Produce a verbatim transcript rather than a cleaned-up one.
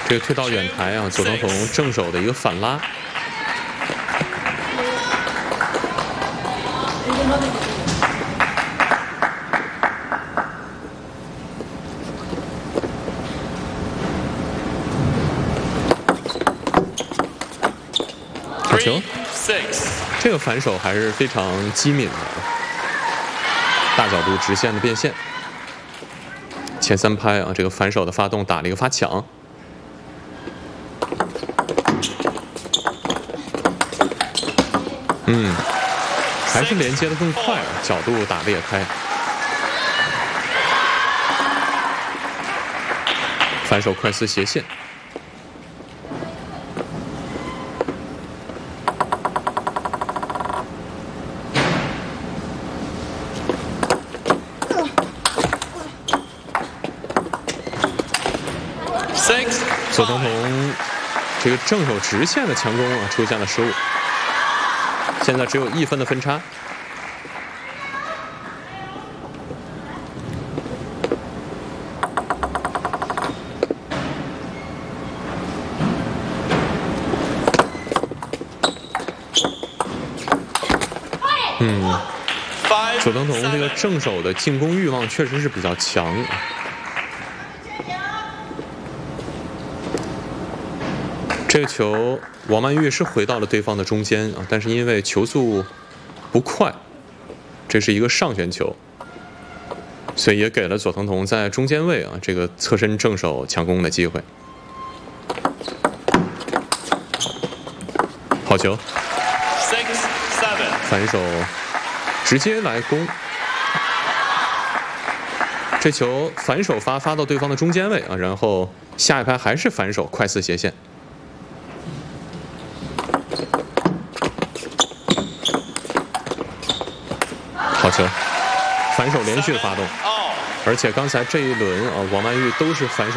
这个推到远台啊，佐藤瞳正手的一个反拉。好球！这个反手还是非常机敏的，大角度直线的变现。前三拍啊，这个反手的发动打了一个发抢。 嗯，还是连接的更快，角度打得也开。反手快四斜线。佐藤瞳这个正手直线的强攻啊，出现了失误。 现在只有一分的分差。嗯，佐藤瞳这个正手的进攻欲望确实是比较强。这个球，王曼玉是回到了对方的中间啊，但是因为球速不快，这是一个上旋球，所以也给了佐藤瞳在中间位啊这个侧身正手强攻的机会。好球，反手直接来攻，这球反手发发到对方的中间位啊，然后下一拍还是反手快四斜线。 好球，反手连续发动，而且刚才这一轮啊，王曼玉都是反手。